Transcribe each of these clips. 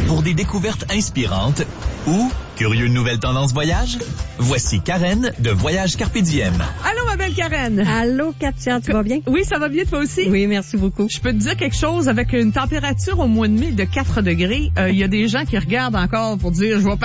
Pour des découvertes inspirantes ou curieux de nouvelles tendances voyage? Voici Karen de Voyage Carpe Diem. Allô, ma belle Karen. Allô, Katia, tu vas bien? Oui, ça va bien, toi aussi? Oui, merci beaucoup. Je peux te dire quelque chose, avec une température au mois de mai de 4 degrés, il y a des gens qui regardent encore pour dire, je vais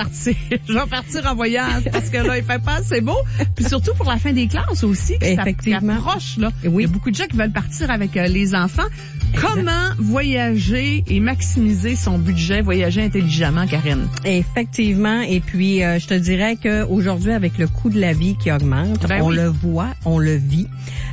partir en voyage, parce que là, il fait pas assez beau. Puis surtout pour la fin des classes aussi, qui approche, là. Oui. Il y a beaucoup de gens qui veulent partir avec les enfants. Comment voyager et maximiser son budget, voyager intelligemment, Karen? Effectivement, et puis je te dirais qu'aujourd'hui, avec le coût de la vie qui augmente, on le voit, on le vit,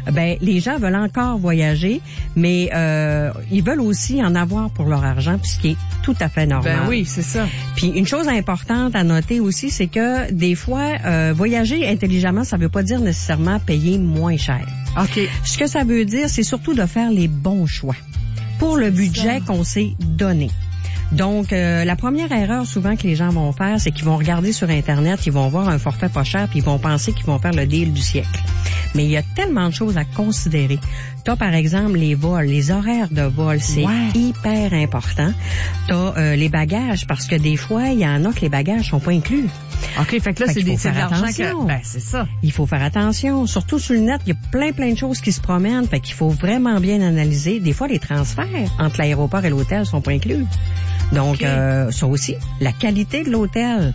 les gens veulent encore voyager, mais ils veulent aussi en avoir pour leur argent, puis ce qui est tout à fait normal. Oui, c'est ça. Puis une chose importante à noter aussi, c'est que des fois, voyager intelligemment, ça veut pas dire nécessairement payer moins cher. OK. Ce que ça veut dire, c'est surtout de faire les bons choix pour le budget qu'on s'est donné. Donc, la première erreur souvent que les gens vont faire, c'est qu'ils vont regarder sur Internet, ils vont voir un forfait pas cher, puis ils vont penser qu'ils vont faire le deal du siècle. Mais il y a tellement de choses à considérer. T'as, par exemple, les vols, les horaires de vol, c'est hyper important. T'as les bagages, parce que des fois, il y en a que les bagages sont pas inclus. OK, fait que là, c'est de l'argent que... c'est ça. Il faut faire attention. Surtout sur le net, il y a plein de choses qui se promènent, fait qu'il faut vraiment bien analyser. Des fois, les transferts entre l'aéroport et l'hôtel sont pas inclus. Donc, ça aussi, la qualité de l'hôtel,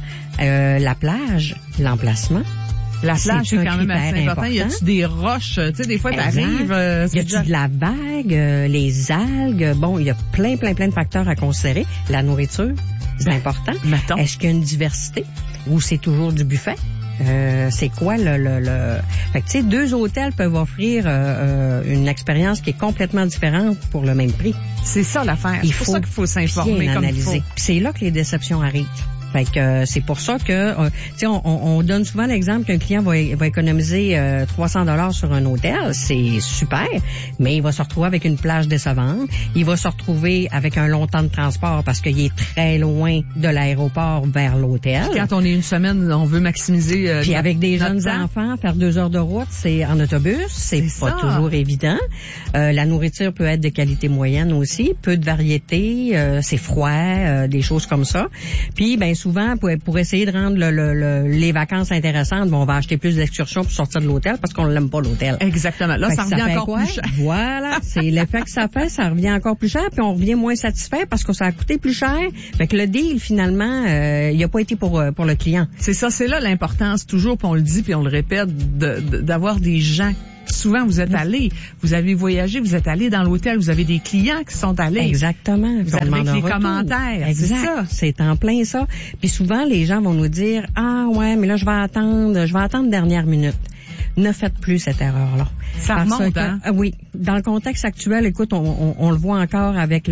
la plage, l'emplacement. La plage, c'est quand même assez important. Y a-tu des roches? Tu sais, des fois, t'arrives... y a-tu de la vague, les algues? Bon, il y a plein de facteurs à considérer. La nourriture, c'est important. Mettons. Est-ce qu'il y a une diversité? Ou c'est toujours du buffet? C'est quoi le... Fait que, tu sais, 2 hôtels peuvent offrir une expérience qui est complètement différente pour le même prix. C'est ça l'affaire. C'est pour ça qu'il faut s'informer comme il faut. Puis c'est là que les déceptions arrivent. Fait que c'est pour ça que, tu sais, on donne souvent l'exemple qu'un client va économiser $300 sur un hôtel, c'est super, mais il va se retrouver avec une plage décevante, il va se retrouver avec un long temps de transport parce qu'il est très loin de l'aéroport vers l'hôtel. Puis quand on est une semaine, on veut maximiser. Puis avec des jeunes enfants, faire 2 heures de route, c'est en autobus, c'est pas toujours évident. La nourriture peut être de qualité moyenne aussi, peu de variété, c'est froid, des choses comme ça. Puis souvent, pour essayer de rendre les vacances intéressantes, on va acheter plus d'excursions pour sortir de l'hôtel parce qu'on l'aime pas l'hôtel. Exactement. Là, ça revient encore plus cher. Voilà. C'est l'effet que ça fait. Ça revient encore plus cher puis on revient moins satisfait parce que ça a coûté plus cher. Fait que le deal, finalement, il a pas été pour le client. C'est ça. C'est là l'importance, toujours, puis on le dit puis on le répète, d'avoir des gens. Souvent, vous êtes allés, vous avez voyagé, vous êtes allés dans l'hôtel, vous avez des clients qui sont allés. Exactement. Vous avez les commentaires. Exact. C'est ça. C'est en plein ça. Puis souvent, les gens vont nous dire, ah ouais, mais là, je vais attendre dernière minute. Ne faites plus cette erreur-là. Ça remonte, hein? Oui. Dans le contexte actuel, écoute, on le voit encore avec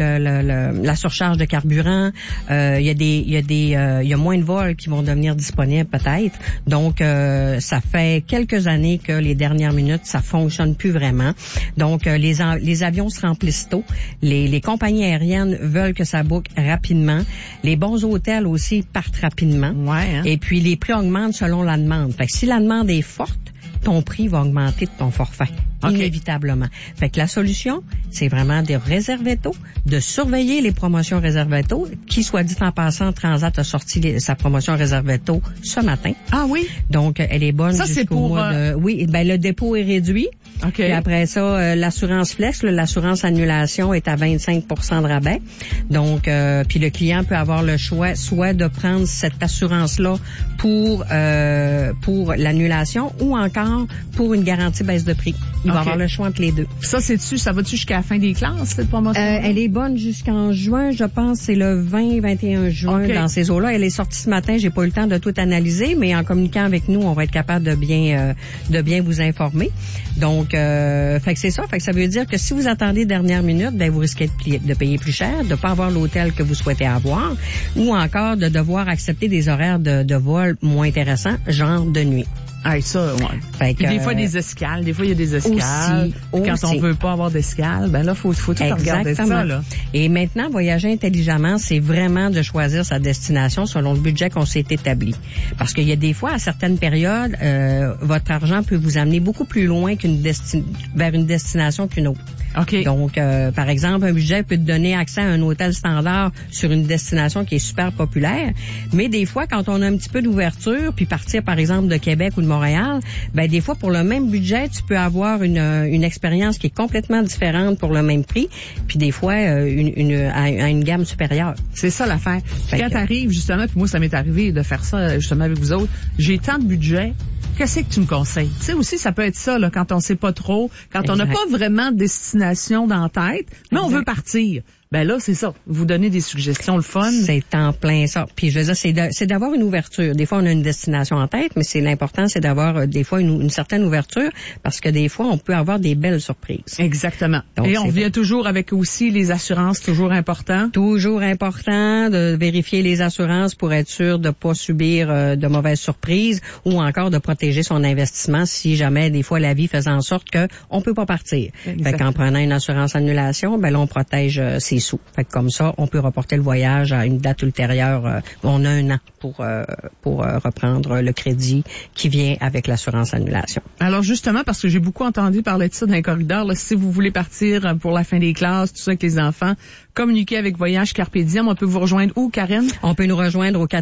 la surcharge de carburant. Il y a moins de vols qui vont devenir disponibles peut-être. Donc, ça fait quelques années que les dernières minutes, ça fonctionne plus vraiment. Donc, les avions se remplissent tôt. Les compagnies aériennes veulent que ça book rapidement. Les bons hôtels aussi partent rapidement. Ouais, hein? Et puis, les prix augmentent selon la demande. Fait que si la demande est forte, ton prix va augmenter de ton forfait, inévitablement. Fait que la solution, c'est vraiment de réserver tôt, de surveiller les promotions réservées tôt, qui, soit dit en passant, Transat a sorti sa promotion réservée tôt ce matin. Ah oui? Donc, elle est bonne jusqu'au mois de... Oui, le dépôt est réduit. OK. Et après ça, l'assurance flex, l'assurance annulation est à 25% de rabais. Donc, puis le client peut avoir le choix soit de prendre cette assurance-là pour l'annulation ou encore pour une garantie baisse de prix. Il va avoir le choix entre les deux. Ça, ça va-tu jusqu'à la fin des classes, cette promotion? Elle est bonne jusqu'en juin, je pense, c'est le 20-21 juin dans ces eaux-là. Elle est sortie ce matin, j'ai pas eu le temps de tout analyser, mais en communiquant avec nous, on va être capable de bien vous informer. Donc, fait que c'est ça. Fait que ça veut dire que si vous attendez dernière minute, vous risquez de payer plus cher, de pas avoir l'hôtel que vous souhaitez avoir, ou encore de devoir accepter des horaires de vol moins intéressants, genre de nuit. Ah, ça, ouais. Fait que, des fois, des escales. Des fois, il y a des escales. Aussi. Quand on veut pas avoir d'escale, ben là, faut tout regarder ça, là. Et maintenant, voyager intelligemment, c'est vraiment de choisir sa destination selon le budget qu'on s'est établi. Parce qu'il y a des fois, à certaines périodes, votre argent peut vous amener beaucoup plus loin vers une destination qu'une autre. OK. Donc, par exemple, un budget peut te donner accès à un hôtel standard sur une destination qui est super populaire. Mais des fois, quand on a un petit peu d'ouverture, puis partir, par exemple, de Québec ou de Montréal, ben des fois, pour le même budget, tu peux avoir une expérience qui est complètement différente pour le même prix, puis des fois, à une gamme supérieure. C'est ça l'affaire. Quand t'arrives, justement, puis moi, ça m'est arrivé de faire ça, justement, avec vous autres, j'ai tant de budget, qu'est-ce que tu me conseilles? Tu sais, aussi, ça peut être ça, là, quand on sait pas trop, quand on n'a pas vraiment de destination dans la tête, mais on veut partir. Ben là, c'est ça. Vous donnez des suggestions, le fun. C'est en plein ça. Puis je veux dire, c'est d'avoir une ouverture. Des fois, on a une destination en tête, mais l'important, c'est d'avoir des fois une certaine ouverture, parce que des fois, on peut avoir des belles surprises. Exactement. Donc, et on vient toujours avec aussi les assurances, toujours important. Toujours important de vérifier les assurances pour être sûr de pas subir de mauvaises surprises, ou encore de protéger son investissement si jamais, des fois, la vie faisait en sorte que on peut pas partir. Fait qu'en prenant une assurance annulation, ben là, on protège ses sous. Fait que comme ça, on peut reporter le voyage à une date ultérieure. On a 1 an pour reprendre le crédit qui vient avec l'assurance annulation. Alors justement, parce que j'ai beaucoup entendu parler de ça dans les corridors, là, si vous voulez partir pour la fin des classes, tout ça avec les enfants, communiquez avec Voyage Carpe Diem. On peut vous rejoindre où, Karen? On peut nous rejoindre au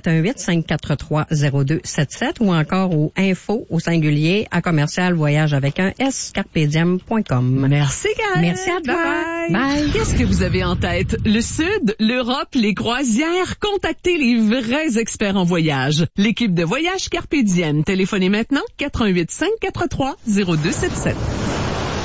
418-543-0277 ou encore au info au singulier à commercial voyage avec un S, carpediem.com. Merci, Karen. Merci à toi. Bye. Bye. Qu'est-ce que vous avez en tête? Le Sud, l'Europe, les croisières? Contactez les vrais experts en voyage. L'équipe de Voyage Carpe Diem. Téléphonez maintenant 418-543-0277.